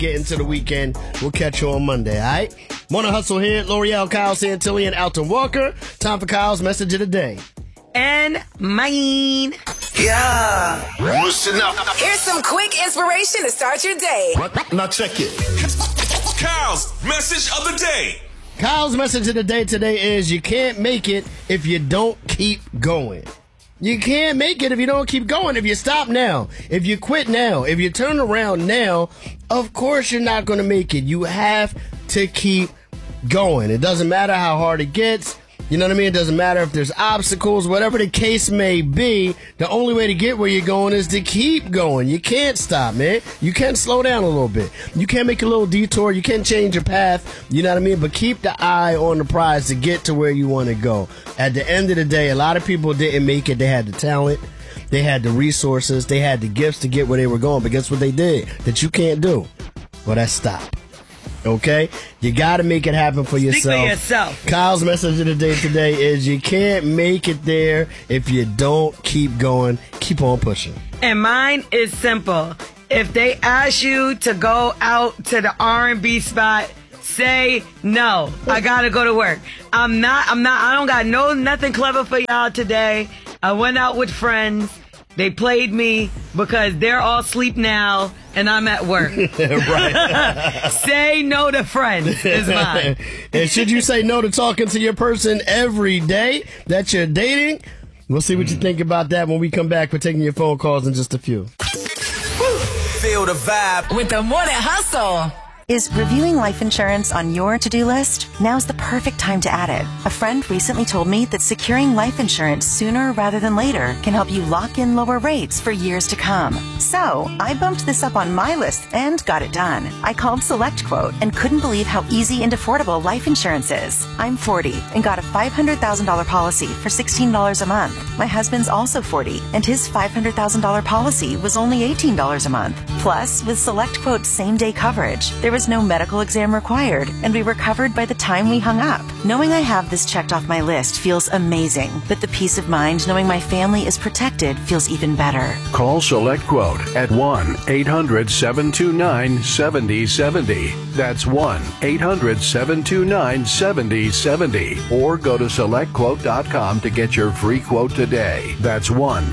get into the weekend. We'll catch you on Monday, all right? Morning Hustle here. L'Oreal, Kyle Santilli, and Alton Walker. Time for Kyle's message of the day. And mine. Yeah. Listen up. Here's some quick inspiration to start your day. Now check it. Kyle's message of the day. Kyle's message of the day today is you can't make it if you don't keep going. You can't make it if you don't keep going. If you stop now, if you quit now, if you turn around now, of course you're not going to make it. You have to keep going. It doesn't matter how hard it gets. You know what I mean? It doesn't matter if there's obstacles, whatever the case may be. The only way to get where you're going is to keep going. You can't stop, man. You can slow down a little bit. You can make a little detour. You can change your path. You know what I mean? But keep the eye on the prize to get to where you want to go. At the end of the day, a lot of people didn't make it. They had the talent. They had the resources. They had the gifts to get where they were going. But guess what they did that you can't do? Well, that's stop. Okay? You got to make it happen for yourself. Speak for yourself. Kyle's message of the day today is you can't make it there if you don't keep going. Keep on pushing. And mine is simple. If they ask you to go out to the R&B spot, say no. I got to go to work. I don't got nothing clever for y'all today. I went out with friends. They played me because they're all asleep now and I'm at work. Right. Say no to friends is mine. And should you say no to talking to your person every day that you're dating? We'll see what you think about that when we come back. We're taking your phone calls in just a few. Feel the vibe With the Morning Hustle. Is reviewing life insurance on your to-do list? Now's the perfect time to add it. A friend recently told me that securing life insurance sooner rather than later can help you lock in lower rates for years to come. So, I bumped this up on my list and got it done. I called SelectQuote and couldn't believe how easy and affordable life insurance is. I'm 40 and got a $500,000 policy for $16 a month. My husband's also 40 and his $500,000 policy was only $18 a month. Plus, with SelectQuote's same-day coverage, there was no medical exam required, and we were covered by the time we hung up. Knowing I have this checked off my list feels amazing, but the peace of mind knowing my family is protected feels even better. Call SelectQuote at 1-800-729-7070. That's 1-800-729-7070. Or go to SelectQuote.com to get your free quote today. That's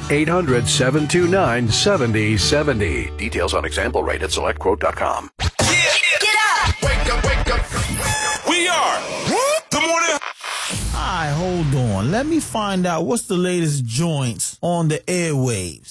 1-800-729-7070. Details on example rate at SelectQuote.com. Wake up. We are the Morning. All right, hold on. Let me find out what's the latest joints on the airwaves.